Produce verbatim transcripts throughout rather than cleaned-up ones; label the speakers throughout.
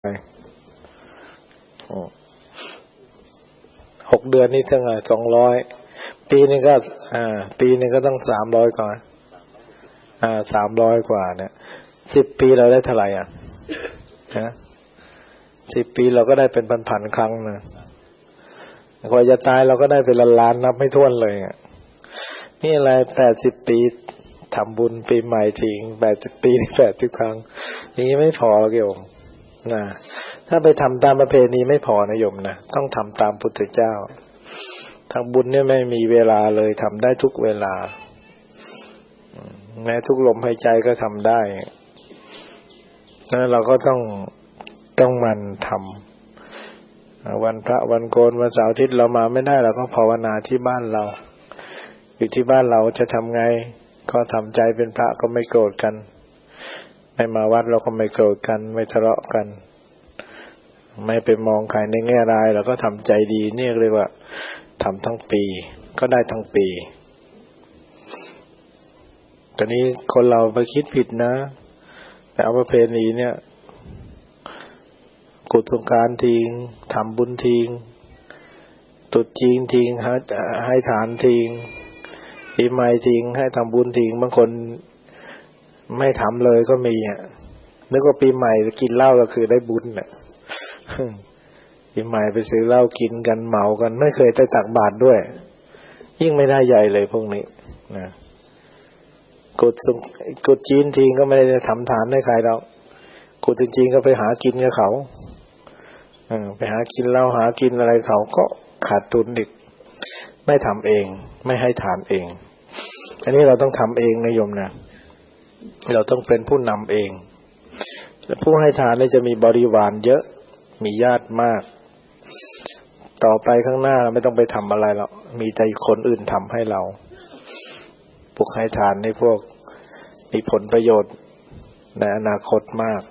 Speaker 1: หกเดือนนี่เท่าไหร่สองร้อยปีนึงก็อ่าปีนึงก็ต้องสามร้อยกว่าอ่าสามร้อยกว่าเนี่ยสิบปีเราได้เท่าไหร่อ่ะฮะสิบปีเราก็ได้เป็นพันๆครั้งนะกว่าจะตายเราก็ได้เป็นล้านๆนับไม่ถ้วนเลยอ่ะนี่อะไรแปดสิบปีทำบุญปีใหม่ทิ้งแปดสิบปีแปดสิบครั้งอย่างนี้ไม่พอหรอกโยมนะถ้าไปทำตามประเพณีไม่พอนะโยมนะต้องทำตามพุทธเจ้าทางบุญเนี่ยไม่มีเวลาเลยทำได้ทุกเวลาแม้ทุกลมหายใจก็ทำได้แล้วเราก็ต้องต้องมันทำวันพระวันโกนวันเสาร์อาทิตย์เรามาไม่ได้เราก็ภาวนาที่บ้านเราอยู่ที่บ้านเราจะทำไงก็ทำใจเป็นพระก็ไม่โกรธกันไม่มาวัดเราก็ไม่โกรธกันไม่ทะเลาะกันไม่ไปมองใครในแง่ร้ายเราก็ทำใจดีนี่เรียกว่าทำทั้งปีก็ได้ทั้งปีตอนนี้คนเราไปคิดผิดนะแต่เอาประเพณีเนี่ยกุศลสงกรานต์ทิ้งทำบุญทิ้งตรุษจีนทิ้งให้ให้ทานทิ้งปีใหม่ทิ้งให้ทำบุญทิ้งบางคนไม่ทำเลยก็มีอ่ะนึกว่าปีใหม่กินเหล้าก็คือได้บุญน่ะปีใหม่ไปซื้อเหล้ากินกันเมากันไม่เคยได้ตักบาตรด้วยยิ่งไม่ได้ใหญ่เลยพวกนี้นะกดกดจีนทิ้งก็ไม่ได้ทำทานให้ใครแล้วกดจริงๆก็ไปหากินกับเขาไปหากินเหล้าหากินอะไรเขาก็ขาดทุนอีกไม่ทำเองไม่ให้ทานเองอันนี้เราต้องทำเองนะโยมนะเราต้องเป็นผู้นำเองและผู้ให้ทานเนี่ยจะมีบริวารเยอะมีญาติมากต่อไปข้างหน้าเราไม่ต้องไปทำอะไรหรอกมีแต่คนอื่นทำให้เราพวกให้ทานนี่พวกมีผลประโยชน์ในอนาคตมาก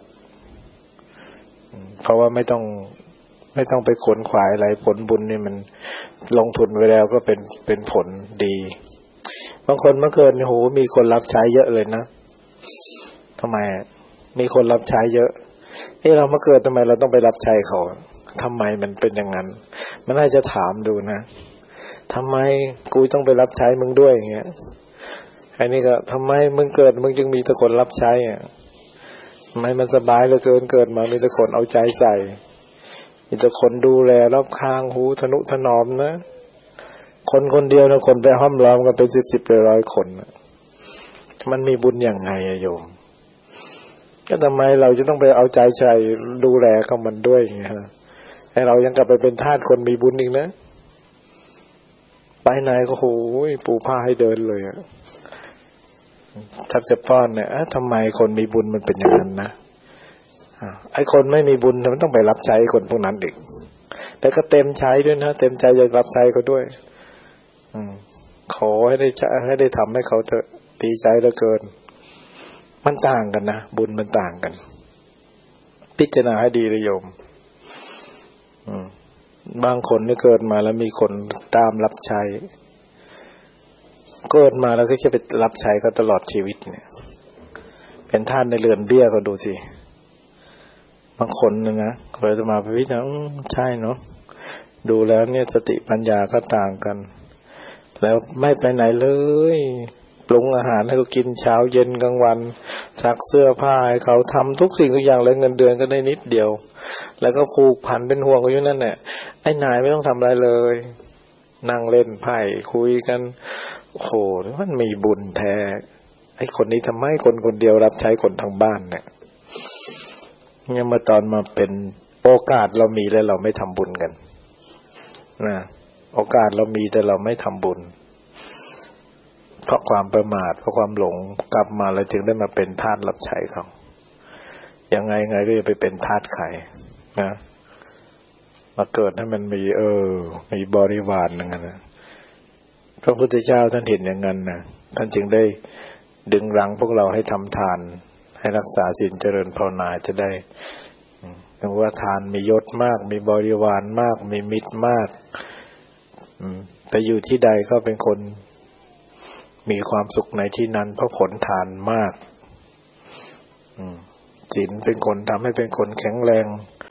Speaker 1: เพราะว่าไม่ต้องไม่ต้องไปขวนขวายอะไรผลบุญนี่มันลงทุนไว้แล้วก็เป็นเป็นผลดีบางคนเมื่อเกินโหมีคนรับใช้เยอะเลยนะทำไมมีคนรับใช้เยอะเอ้เราเมื่อเกิดทำไมเราต้องไปรับใช้เขาทำไมมันเป็นอย่างนั้นมันน่าจะถามดูนะทำไมกูต้องไปรับใช้มึงด้วยอย่างเงี้ยไอ้นี่ก็ทำไมมึงเกิดมึงจึงมีแต่คนรับใช้อ่ะทำไมมันสบายเหลือเกินเกิดมามีแต่คนเอาใจใส่มีแต่คนดูแลรอบข้างหูทนุถนอมนะคนคนเดียวนะคนไปห้อมล้อมกันเป็นสิบสิบร้อยคนนะมันมีบุญอย่างไงอะโยมก็ทำไมเราจะต้องไปเอาใจใส่ดูแลเขามันด้วยอย่างเงี้ยให้เรายังกลับไปเป็นทาสคนมีบุญอีกนะไปไหนก็โหยปูผ้าให้เดินเลยอะทับจะป้อนเนี่ยทำไมคนมีบุญมันเป็นอย่างนั้นนะไอ้คนไม่มีบุญมันต้องไปรับใช้คนพวกนั้นอีกแต่ก็เต็มใช้ด้วยนะเต็มใจจะรับใช้เขาด้วยอืมขอให้ได้ให้ได้ทำให้เขาเถอะดีใจเหลือเกินมันต่างกันนะบุญมันต่างกันพิจารณาให้ดีเลยโยมอืมบางคนเนี่ยเกิดมาแล้วมีคนตามรับใช้เกิดมาแล้วก็จะไปรับใช้เขาตลอดชีวิตเนี่ยเป็นท่านในเรือนเบี้ยก็ดูสิบางคนเนี่ยนะเคยจะมาพิจารณาใช่เนาะดูแล้วเนี่ยสติปัญญาก็ต่างกันแล้วไม่ไปไหนเลยปรุงอาหารให้เขากินเช้าเย็นกลางวันซักเสื้อผ้าให้เขาทำทุกสิ่งทุกอย่างแล้วเงินเดือนก็ได้นิดเดียวแล้วก็ผูกพันเป็นห่วงเขาอยู่นั่นแหละไอ้นายไม่ต้องทำอะไรเลยนั่งเล่นไพ่คุยกันโอ้โหมันมีบุญแท้ไอ้คนนี้ทำไมคนคนเดียวรับใช้คนทั้งบ้านเนี่ยเนี่ยเมื่อตอนมาเป็นโอกาสเรามีแล้วเราไม่ทำบุญกันนะโอกาสเรามีแต่เราไม่ทำบุญเพราะความประมาทเพราะความหลงกลับมาแล้วจึงได้มาเป็นทาสรับใช้เขายังไงไงก็จะไปเป็นทาสใครนะมาเกิดให้มันมีเออมีบริวารอย่างนั้นนะพระพุทธเจ้าท่านเห็นอย่างนั้นนะท่านจึงได้ดึงรั้งพวกเราให้ทำทานให้รักษาศีลเจริญภาวนาจะได้ถึงว่าทานมียศมากมีบริวารมากมีมิตรมากไปอยู่ที่ใดก็เป็นคนมีความสุขในที่นั้นเพราะผลทานมากศีลเป็นคนทำให้เป็นคนแข็งแรง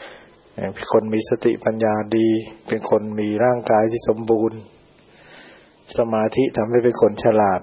Speaker 1: เป็นคนมีสติปัญญาดีเป็นคนมีร่างกายที่สมบูรณ์สมาธิทำให้เป็นคนฉลาด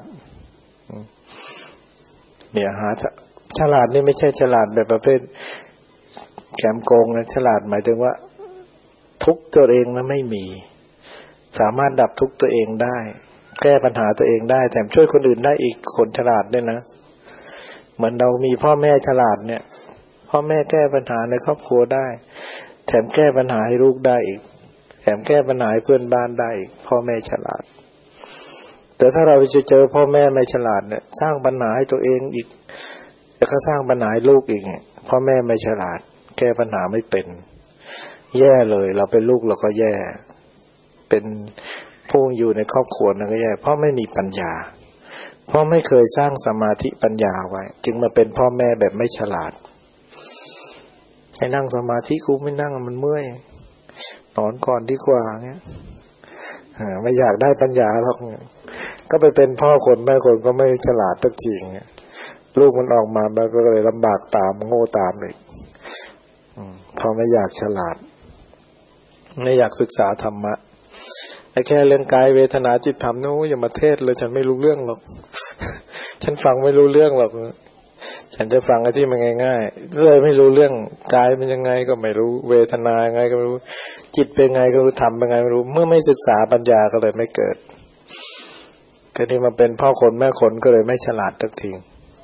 Speaker 1: เนี่ยหาฉลาดนี่ไม่ใช่ฉลาดแบบประเภทแกมโกงนะฉลาดหมายถึงว่าทุกตัวเองนะไม่มีสามารถดับทุกตัวเองได้แก้ปัญหาตัวเองได้แถมช่วยคนอื่นได้อีกคนฉลาดด้วยนะเหมือนเรามีพ่อแม่ฉลาดเนี่ยพ่อแม่แก้ปัญหาในครอบครัวได้แถมแก้ปัญหาให้ลูกได้อีกแถมแก้ปัญหาให้เพื่อนบ้านได้อีกพ่อแม่ฉลาดแต่ถ้าเราจะเจอพ่อแม่ไม่ฉลาดเนี่ยสร้างปัญหาให้ตัวเองอีกแล้วก็สร้างปัญหาให้ลูกอีกพ่อแม่ไม่ฉลาดแก้ปัญหาไม่เป็นแย่เลยเราเป็นลูกเราก็แย่เป็นผู้อยู่ในครอบครัวนั่นก็แย่เพราะไม่มีปัญญาเพราะไม่เคยสร้างสมาธิปัญญาไว้จึงมาเป็นพ่อแม่แบบไม่ฉลาดให้นั่งสมาธิกูไม่นั่งมันเมื่อยนอนก่อนดีกว่าเงี้ยไม่อยากได้ปัญญาหรอกก็ไปเป็นพ่อคนแม่คนก็ไม่ฉลาดสักทีเงี้ยลูกมันออกมามันก็เลยลำบากตามโง่ตามเลยพอไม่อยากฉลาดไม่อยากศึกษาธรรมะไอ้แค่เรื่องกายเวทนาจิตธรรมนู้นอย่ามาเทศเลยฉันไม่รู้เรื่องหรอกฉันฟังไม่รู้เรื่องหรอกฉันจะฟังไอ้ที่มันง่ายๆเลยไม่รู้เรื่องกายเป็นยังไงก็ไม่รู้เวทนายังไงก็ไม่รู้จิตเป็นไงก็รู้ธรรมเป็นไงไม่รู้เมื่อไม่ศึกษาปัญญาก็เลยไม่เกิดก็ที่มาเป็นพ่อคนแม่คนก็เลยไม่ฉลาดสักที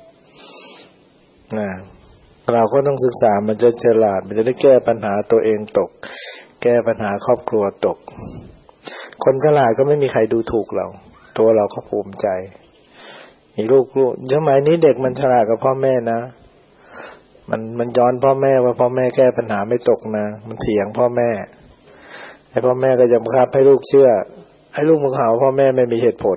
Speaker 1: นะเราก็ต้องศึกษามันจะฉลาดมันจะได้แก้ปัญหาตัวเองตกแก้ปัญหาครอบครัวตกคนฉลาดก็ไม่มีใครดูถูกเราตัวเราก็ภูมิใจมีลูกลูกสมัยนี้เด็กมันฉลาดกับพ่อแม่นะมันมันย้อนพ่อแม่ว่าพ่อแม่แก้ปัญหาไม่ตกนะมันเถียงพ่อแม่ให้พ่อแม่ก็จะบังคับให้ลูกเชื่อให้ลูกมึงหาพ่อแม่ไม่มีเหตุผล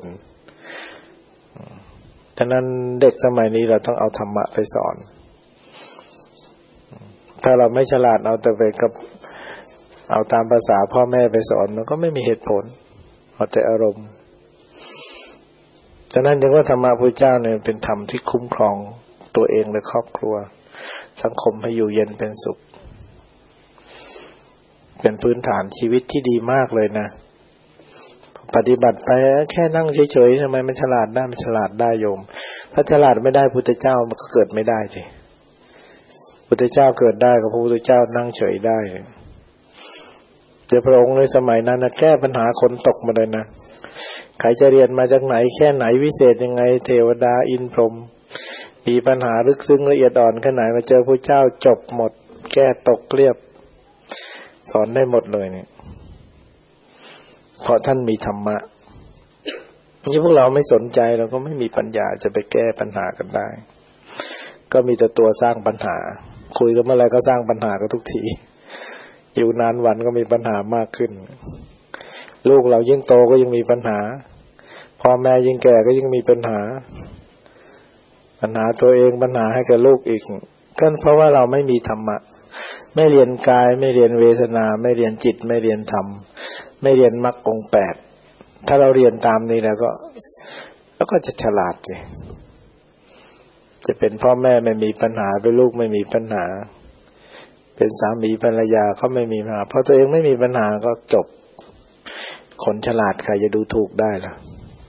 Speaker 1: ฉะนั้นเด็กสมัยนี้เราต้องเอาธรรมะไปสอนถ้าเราไม่ฉลาดเอาแต่ไปกับเอาตามภาษาพ่อแม่ไปสอนมันก็ไม่มีเหตุผลเอาแต่อารมณ์ฉะนั้นจึงว่าธรรมะพุทธเจ้าเนี่ยเป็นธรรมที่คุ้มครองตัวเองและครอบครัวสังคมให้อยู่เย็นเป็นสุขเป็นพื้นฐานชีวิตที่ดีมากเลยนะปฏิบัติไปแค่นั่งเฉยๆทำไมมันฉลาดได้มันฉลาดได้โยมถ้าฉลาดไม่ได้พุทธเจ้ามันก็เกิดไม่ได้สิพุทธเจ้าเกิดได้ก็พระพุทธเจ้านั่งเฉยได้เจ้าพระองค์ในสมัยนั้นนะแก้ปัญหาคนตกมาเลยนะใครจะเรียนมาจากไหนแค่ไหนวิเศษยังไงเทวดาอินพรหมมีปัญหาลึกซึ้งละเอียดอ่อนแค่ไหนมาเจอพระเจ้าจบหมดแก้ตกเรียบสอนได้หมดเลยเนี่ยเพราะท่านมีธรรมะนี่พวกเราไม่สนใจเราก็ไม่มีปัญญาจะไปแก้ปัญหากันได้ก็มีแต่ตัวสร้างปัญหาคุยกันเมื่อไรก็สร้างปัญหากันทุกทีอยู่นานวันก็มีปัญหามากขึ้นลูกเรายิ่งโตก็ยิ่งมีปัญหาพ่อแม่ยิ่งแก่ก็ยิ่งมีปัญหาปัญหาตัวเองปัญหาให้กับลูกอีกก็เพราะว่าเราไม่มีธรรมะไม่เรียนกายไม่เรียนเวทนาไม่เรียนจิตไม่เรียนธรรมไม่เรียนมรรคองค์แปดถ้าเราเรียนตามนี้แล้วก็แล้วก็จะฉลาดสิจะเป็นพ่อแม่ไม่มีปัญหาเป็นลูกไม่มีปัญหาเป็นสามีภรรยาเขาไม่มีปัญหาเพราะตัวเองไม่มีปัญหาก็จบคนฉลาดใครจะดูถูกได้ล่ะ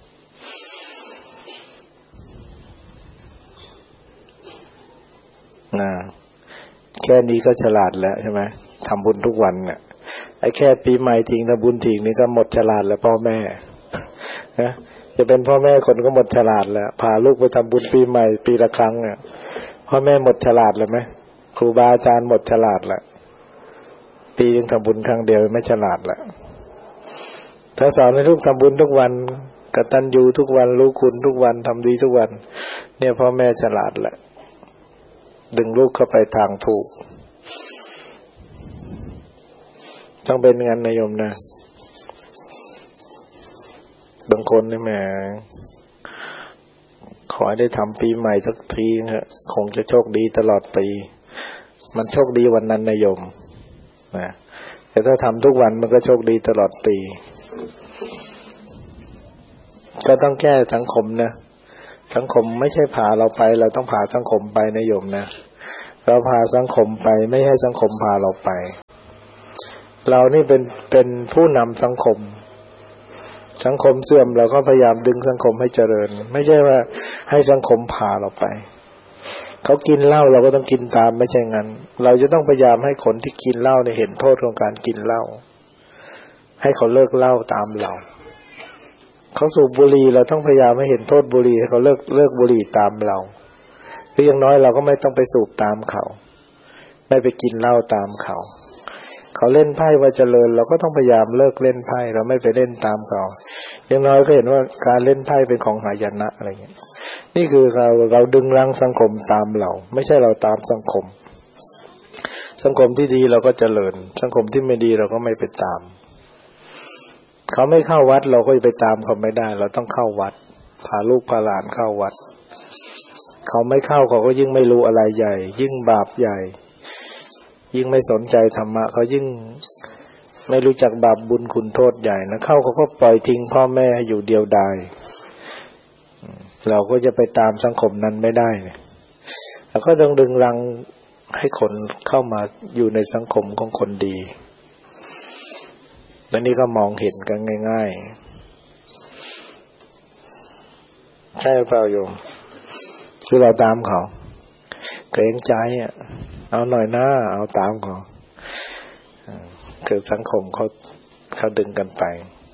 Speaker 1: นะแค่นี้ก็ฉลาดแล้วใช่ไหมทำบุญทุกวันเนี่ยไอ้แค่ปีใหม่ทิ้งทำบุญทิ้งนี่ก็หมดฉลาดแล้วพ่อแม่นะจะเป็นพ่อแม่คนก็หมดฉลาดแล้วพาลูกไปทำบุญปีใหม่ปีละครั้งเนี่ยพ่อแม่หมดฉลาดเลยไหมครูบาอาจารย์หมดฉลาดแล้วปีนึงทำบุญครั้งเดียวไม่ฉลาดแล้วถ้าสอนให้ลูกทำบุญทุกวันกตัญญูทุกวันรู้คุณทุกวันทำดีทุกวันเนี่ยพ่อแม่ฉลาดแหละดึงลูกเข้าไปทางถูกต้องเป็นงั้นนะโยมนะบางคนนี่แหมขอให้ได้ทำปีใหม่สักทีเถอะคงจะโชคดีตลอดปีมันโชคดีวันนั้นนะโยมนะแต่ถ้าทำทุกวันมันก็โชคดีตลอดปีก็ต้องแก้สังคมนะสังคมไม่ใช่พาเราไปเราต้องพาสังคมไปนะโยมนะเราพาสังคมไปไม่ให้สังคมพาเราไปเรานี่เป็นเป็นผู้นำสังคมสังคมเสื่อมเราก็พยายามดึงสังคมให้เจริญไม่ใช่ว่าให้สังคมพาเราไปเขากินเหล้าเราก็ต้องกินตามไม่ใช่งั้นเราจะต้องพยายามให้คนที่กินเหล้าเนี่ยเห็นโทษของการกินเหล้าให้เขาเลิกเหล้าตามเราเขาสูบบุหรี่เราต้องพยายามให้เห็นโทษบุหรี่ให้เขาเลิกเลิกบุหรี่ตามเราหรืออย่างน้อยเราก็ไม่ต้องไปสูบตามเขาไม่ไปกินเหล้าตามเขาเขาเล่นไพ่ว่าเจริญเราก็ต้องพยายามเลิกเล่นไพ่เราไม่ไปเล่นตามเขาอย่างน้อยก็เห็นว่าการเล่นไพ่เป็นของหายนะอะไรเงี้ยนี่คือเราเราดึงรั้งสังคมตามเราไม่ใช่เราตามสังคมสังคมที่ดีเราก็เจริญสังคมที่ไม่ดีเราก็ไม่ไปตามเขาไม่เข้าวัดเราก็ไปตามเขาไม่ได้เราต้องเข้าวัดพาลูกพาหลานเข้าวัดเขาไม่เข้าเขาก็ยิ่งไม่รู้อะไรใหญ่ยิ่งบาปใหญ่ยิ่งไม่สนใจธรรมะเขายิ่งไม่รู้จักบาปบุญคุณโทษใหญ่นะเข้าเขาก็ปล่อยทิ้งพ่อแม่ให้อยู่เดียวดายเราก็จะไปตามสังคมนั้นไม่ได้เนี่ยเราก็ต้องดึงรั้งให้คนเข้ามาอยู่ในสังคมของคนดีแล้วนี่ก็มองเห็นกันง่ายๆใช่เปล่าโยมคือเราตามเขาเกรงใจอ่ะเอาหน่อยหน้าเอาตามเขาคือสังคมเขาเขาดึงกันไป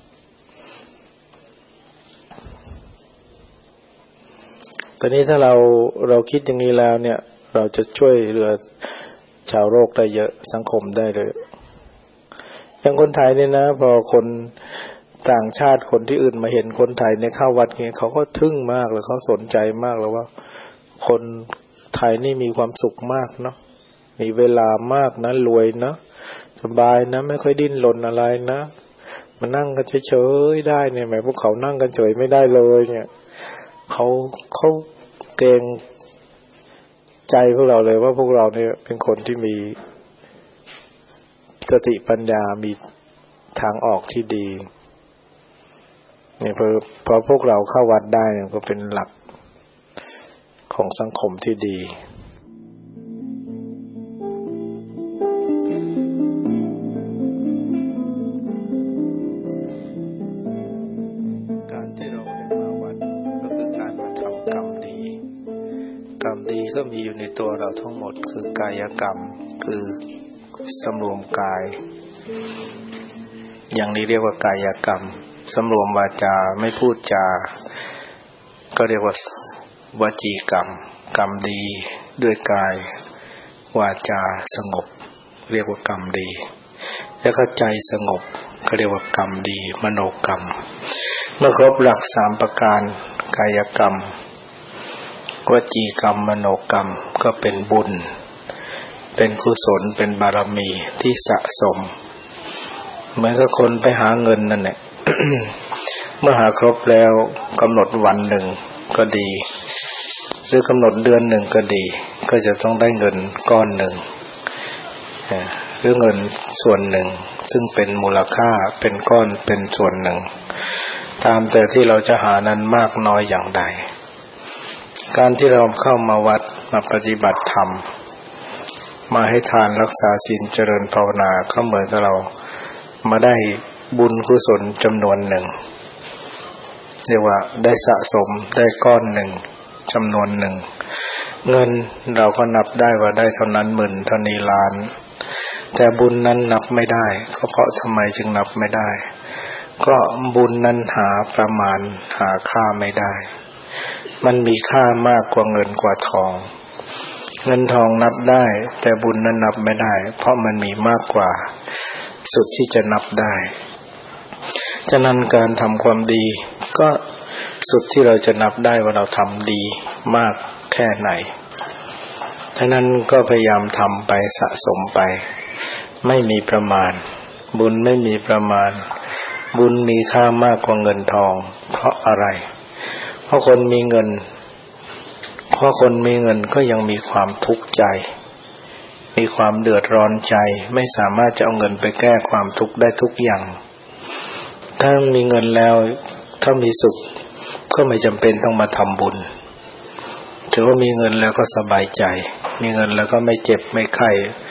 Speaker 1: ตอนนี้ถ้าเราเราคิดอย่างนี้แล้วเนี่ยเราจะช่วยเหลือชาวโลกได้เยอะสังคมได้เลยอย่างคนไทยเนี่ยนะพอคนต่างชาติคนที่อื่นมาเห็นคนไทยเนี่ยเข้าวัดเนี่ยเขาก็ทึ่งมากเลยเขาสนใจมากเลยว่าคนไทยนี่มีความสุขมากเนาะมีเวลามากนะรวยนะสบายนะไม่ค่อยดิ้นรนอะไรนะมานั่งกันเฉยๆได้เนี่ยแม้พวกเขานั่งกันเฉยไม่ได้เลยเนี่ยเขาเขาเกรงใจพวกเราเลยว่าพวกเราเนี่ยเป็นคนที่มีสติปัญญามีทางออกที่ดีเนี่ยพอพอพวกเราเข้าวัดได้เนี่ยก็เป็นหลักของสังคมที่ดีการที่เราได้มาวัดก็คือการมาทำกรรมดีกรรมดีก็มีอยู่ในตัวเราทั้งหมดคือกายกรรมคือสำรวมกายอย่างนี้เรียกว่ากายกรรมสำรวมวาจาไม่พูดจาก็เรียกว่าวจีกรรมกรรมดีด้วยกายวาจาสงบเรียกว่ากรรมดีแล้วก็ใจสงบก็เรียกว่ากรรมดีมโนกรรมเมื่อครบหลักสามประการกายกรรมวจีกรรมมโนกรรมก็เป็นบุญเป็นกุศลเป็นบารมีที่สะสมเหมือนกับคนไปหาเงินนั่นแหละ เมื่อหาครบแล้วกำหนดวันหนึ่งก็ดีหรือกำหนดเดือนหนึ่งก็ดีก็จะต้องได้เงินก้อนหนึ่งหรือเงินส่วนหนึ่งซึ่งเป็นมูลค่าเป็นก้อนเป็นส่วนหนึ่งตามแต่ที่เราจะหานั้นมากน้อยอย่างใดการที่เราเข้ามาวัดมาปฏิบัติธรรมมาให้ทานรักษาศีลเจริญภาวนาก็เหมือนกับเรามาได้บุญกุศลจำนวนหนึ่งเรียกว่าได้สะสมได้ก้อนหนึ่งจำนวนหนึ่งเงินเราก็นับได้ว่าได้เท่านั้นหมื่นเท่านี้ล้านแต่บุญนั้นนับไม่ได้ก็เพราะทำไมจึงนับไม่ได้ก็บุญนั้นหาประมาณหาค่าไม่ได้มันมีค่ามากกว่าเงินกว่าทองเงินทองนับได้แต่บุญนั้นนับไม่ได้เพราะมันมีมากกว่าสุดที่จะนับได้ฉะนั้นการทำความดีก็สุดที่เราจะนับได้ว่าเราทำดีมากแค่ไหนฉะนั้นก็พยายามทำไปสะสมไปไม่มีประมาณบุญไม่มีประมาณบุญมีค่ามากกว่าเงินทองเพราะอะไรเพราะคนมีเงินเพราะคนมีเงินก็ยังมีความทุกข์ใจมีความเดือดร้อนใจไม่สามารถจะเอาเงินไปแก้ความทุกข์ได้ทุกอย่างถ้ามีเงินแล้วถ้ามีสุขก็ไม่จำเป็นต้องมาทำบุญถือว่ามีเงินแล้วก็สบายใจมีเงินแล้วก็ไม่เจ็บไม่ไข้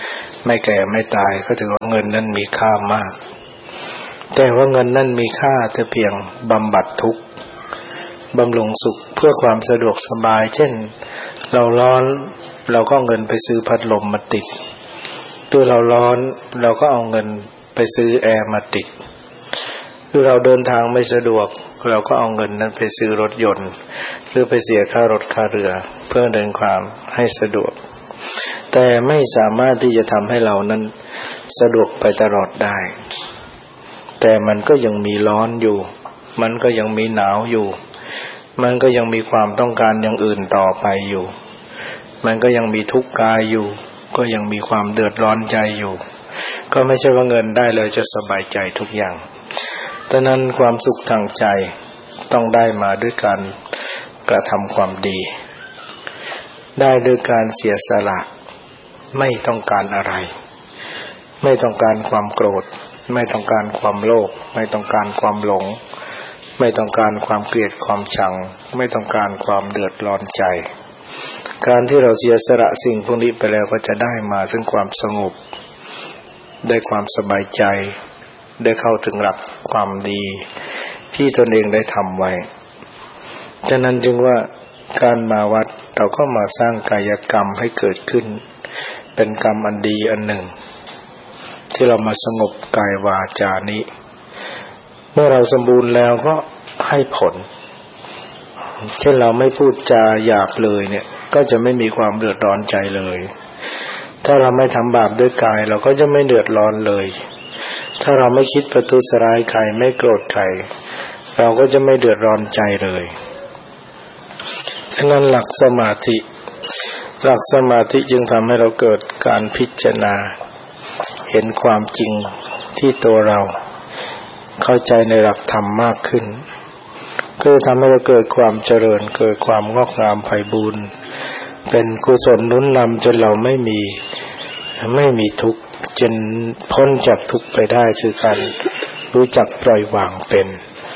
Speaker 1: ไม่แก่ไม่ตายก็ถือว่าเงินนั้นมีค่ามากแต่ว่าเงินนั้นมีค่าแต่เพียงบำบัดทุกข์บำรุงสุขเพื่อความสะดวกสบายเช่นเราร้อนเราก็เอาเงินไปซื้อพัดลมมาติดด้วยเราร้อนเราก็เอาเงินไปซื้อแอร์มาติดด้วยเราเดินทางไม่สะดวกเราก็เอาเงินนั้นไปซื้อรถยนต์หรือไปเสียค่ารถค่าเรือเพื่อเดินทางให้สะดวกแต่ไม่สามารถที่จะทำให้เรานั้นสะดวกไปตลอดได้แต่มันก็ยังมีร้อนอยู่มันก็ยังมีหนาวอยู่มันก็ยังมีความต้องการอย่างอื่นต่อไปอยู่มันก็ยังมีทุกข์กายอยู่ก็ยังมีความเดือดร้อนใจอยู่ก็ไม่ใช่ว่าเงินได้เลยจะสบายใจทุกอย่างดังนั้นความสุขทางใจต้องได้มาด้วยการกระทำความดีได้ด้วยการเสียสละไม่ต้องการอะไรไม่ต้องการความโกรธไม่ต้องการความโลภไม่ต้องการความหลงไม่ต้องการความเกลียดความชังไม่ต้องการความเดือดร้อนใจการที่เราเสียสละสิ่งพวกนี้ไปแล้วก็จะได้มาซึ่งความสงบได้ความสบายใจได้เข้าถึงหลักความดีที่ตนเองได้ทำไว้ฉะนั้นจึงว่าการมาวัดเราก็มาสร้างกายกรรมให้เกิดขึ้นเป็นกรรมอันดีอันหนึ่งที่เรามาสงบกายวาจานี้เมื่อเราสมบูรณ์แล้วก็ให้ผลเช่นเราไม่พูดจาหยาบเลยเนี่ยก็จะไม่มีความเดือดร้อนใจเลยถ้าเราไม่ทำบาปด้วยกายเราก็จะไม่เดือดร้อนเลยถ้าเราไม่คิดประทุษร้ายใครไม่โกรธใครเราก็จะไม่เดือดร้อนใจเลยฉะนั้นหลักสมาธิหลักสมาธิจึงทำให้เราเกิดการพิจารณาเห็นความจริงที่ตัวเราเข้าใจในหลักธรรมมากขึ้นก็ทำให้เราเกิดความเจริญเกิดความงอกงามไพบูลย์เป็นกุศลหนุนนำจนเราไม่มีไม่มีทุกข์จนพ้นจากทุกข์ไปได้คือการรู้จักปล่อยวางเป็น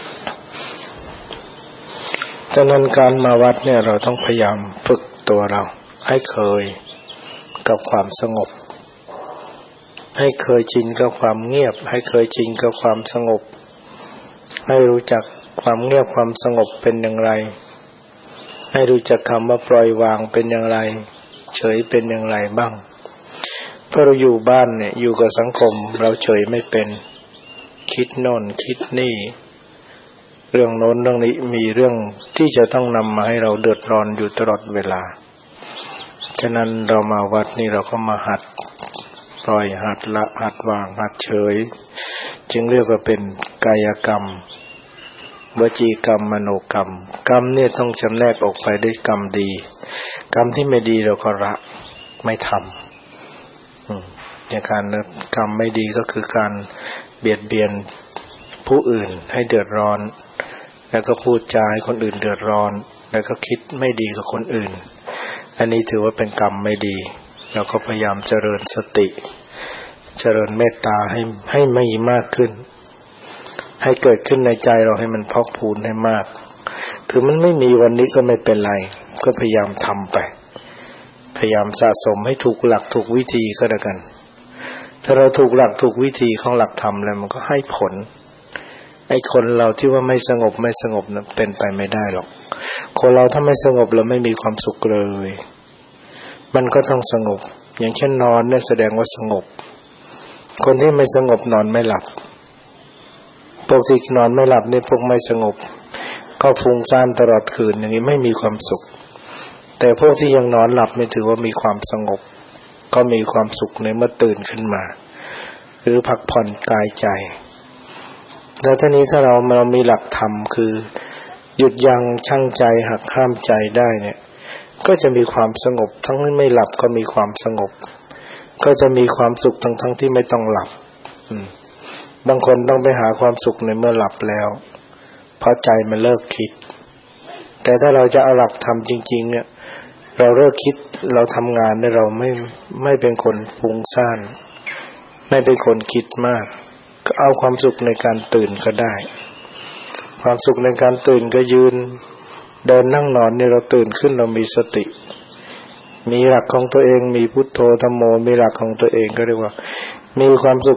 Speaker 1: ฉะนั้นการมาวัดเนี่ยเราต้องพยายามฝึกตัวเราให้เคยกับความสงบให้เคยชินกับความเงียบให้เคยชินกับความสงบให้รู้จักความเงียบความสงบเป็นอย่างไรให้รู้จักคำว่าปล่อยวางเป็นอย่างไรเฉยเป็นอย่างไรบ้างเพราะเราอยู่บ้านเนี่ยอยู่กับสังคมเราเฉยไม่เป็นคิดโน่นคิดนี่เรื่องโน้นเรื่องนี้มีเรื่องที่จะต้องนำมาให้เราเดือดร้อนอยู่ตลอดเวลาฉะนั้นเรามาวัดนี่เราก็มาหัดปล่อยหัดละหัดวางหัดเฉยจึงเรียกว่าเป็นกายกรรมวจีกรรมมโนกรรมกรรมเนี่ยต้องจำแนกออกไปด้วยกรรมดีกรรมที่ไม่ดีเราก็ละไม่ทำอย่างการกรรมไม่ดีก็คือการเบียดเบียนผู้อื่นให้เดือดร้อนแล้วก็พูดจาให้คนอื่นเดือดร้อนแล้วก็คิดไม่ดีกับคนอื่นอันนี้ถือว่าเป็นกรรมไม่ดีเราก็พยายามเจริญสติเจริญเมตตาให้ให้มีมากขึ้นให้เกิดขึ้นในใจเราให้มันพอกพูนให้มากคือมันไม่มีวันนี้ก็ไม่เป็นไรก็พยายามทำไปพยายามสะสมให้ถูกหลักถูกวิธีก็แล้วกันถ้าเราถูกหลักถูกวิธีของหลักธรรมแล้วมันก็ให้ผลไอ้คนเราที่ว่าไม่สงบไม่สงบนั้นเป็นไปไม่ได้หรอกคนเราถ้าไม่สงบเราไม่มีความสุขเลยมันก็ต้องสงบอย่างเช่นนอนเนี่ยแสดงว่าสงบคนที่ไม่สงบนอนไม่หลับพวกที่นอนไม่หลับเนี่ยพวกไม่สงบก็ฟุ้งซ่านตลอดคืนอย่างนี้ไม่มีความสุขแต่พวกที่ยังนอนหลับไม่ถือว่ามีความสงบก็มีความสุขในเมื่อตื่นขึ้นมาหรือพักผ่อนกายใจแล้วทีนี้ถ้าเราเรามีหลักธรรมคือหยุดยั้งชั่งใจหักห้ามใจได้เนี่ยก็จะมีความสงบทั้งไม่หลับก็มีความสงบก็จะมีความสุขทั้งทั้งที่ไม่ต้องหลับบางคนต้องไปหาความสุขในเมื่อหลับแล้วเพราะใจมันเลิกคิดแต่ถ้าเราจะเอาหลักธรรมจริงๆเนี่ยเราเลิกคิดเราทำงานเนี่ยเราไม่ไม่เป็นคนฟุ้งซ่านไม่เป็นคนคิดมากก็เอาความสุขในการตื่นก็ได้ความสุขในการตื่นก็ยืนเดินนั่งนอนเนี่ยเราตื่นขึ้นเรามีสติมีหลักของตัวเองมีพุทโธธัมโมมีหลักของตัวเองก็เรียกว่ามีความสุข